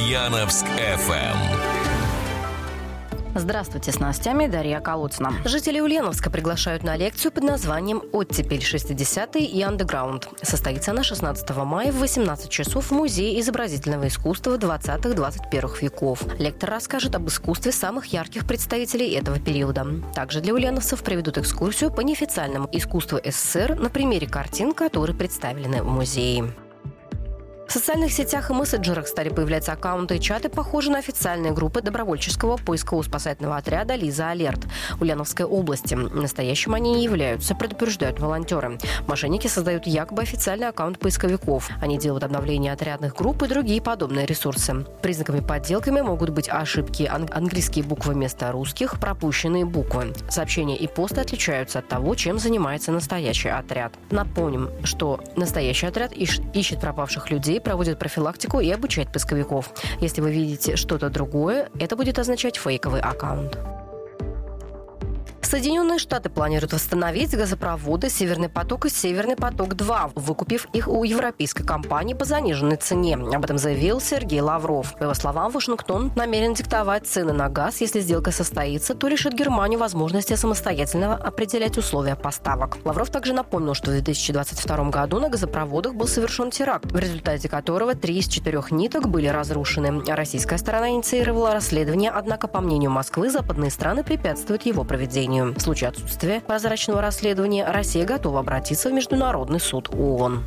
Ульяновск FM. Здравствуйте, с новостями Дарья Колодцина. Жители Ульяновска приглашают на лекцию под названием «Оттепель 60-е и андеграунд». Состоится она 16 мая в 18 часов в Музее изобразительного искусства 20-21 веков. Лектор расскажет об искусстве самых ярких представителей этого периода. Также для ульяновцев проведут экскурсию по неофициальному искусству СССР на примере картин, которые представлены в музее. В социальных сетях и мессенджерах стали появляться аккаунты и чаты, похожие на официальные группы добровольческого поисково-спасательного отряда «Лиза Алерт» Ульяновской области. Настоящим они не являются, предупреждают волонтеры. Мошенники создают якобы официальный аккаунт поисковиков. Они делают обновления отрядных групп и другие подобные ресурсы. Признаками подделками могут быть ошибки, английские буквы вместо русских, пропущенные буквы. Сообщения и посты отличаются от того, чем занимается настоящий отряд. Напомним, что настоящий отряд ищет пропавших людей, проводит профилактику и обучает поисковиков. Если вы видите что-то другое, это будет означать фейковый аккаунт. Соединенные Штаты планируют восстановить газопроводы «Северный поток» и «Северный поток-2», выкупив их у европейской компании по заниженной цене. Об этом заявил Сергей Лавров. По его словам, Вашингтон намерен диктовать цены на газ. Если сделка состоится, то лишит Германию возможности самостоятельно определять условия поставок. Лавров также напомнил, что в 2022 году на газопроводах был совершен теракт, в результате которого 3 из 4 ниток были разрушены. Российская сторона инициировала расследование, однако, по мнению Москвы, западные страны препятствуют его проведению. В случае отсутствия прозрачного расследования Россия готова обратиться в Международный суд ООН.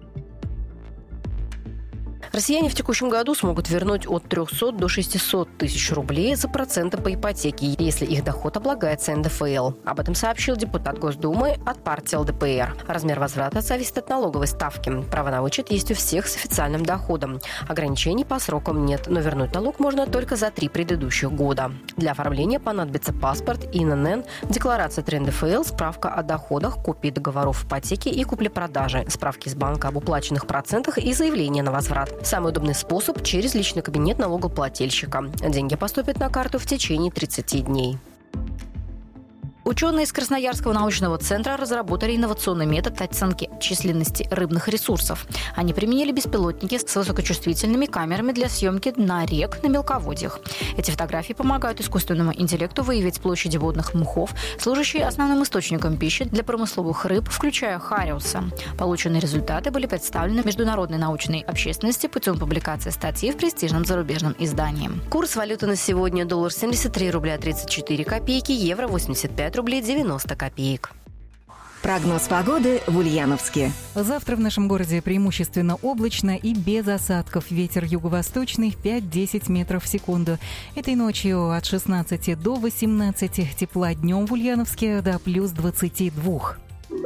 Россияне в текущем году смогут вернуть от 300 до 600 тысяч рублей за проценты по ипотеке, если их доход облагается НДФЛ. Об этом сообщил депутат Госдумы от партии ЛДПР. Размер возврата зависит от налоговой ставки. Право на вычет есть у всех с официальным доходом. Ограничений по срокам нет, но вернуть налог можно только за 3 предыдущих года. Для оформления понадобится паспорт, ИНН, декларация НДФЛ, справка о доходах, копии договоров ипотеки и купли-продажи, справки из банка об уплаченных процентах и заявление на возврат. Самый удобный способ – через личный кабинет налогоплательщика. Деньги поступят на карту в течение 30 дней. Ученые из Красноярского научного центра разработали инновационный метод оценки численности рыбных ресурсов. Они применили беспилотники с высокочувствительными камерами для съемки дна рек на мелководьях. Эти фотографии помогают искусственному интеллекту выявить площади водных мхов, служащие основным источником пищи для промысловых рыб, включая хариуса. Полученные результаты были представлены международной научной общественности путем публикации статьи в престижном зарубежном издании. Курс валюты на сегодня: доллар 73 рубля 34 копейки, евро 85 рублей 90 копеек. Прогноз погоды в Ульяновске. Завтра в нашем городе преимущественно облачно и без осадков. Ветер юго-восточный 5-10 метров в секунду. Этой ночью от 16 до 18 тепла, днем в Ульяновске до плюс 22.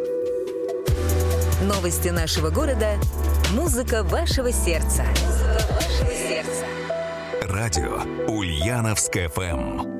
Новости нашего города. Музыка вашего сердца. Радио Ульяновск FM.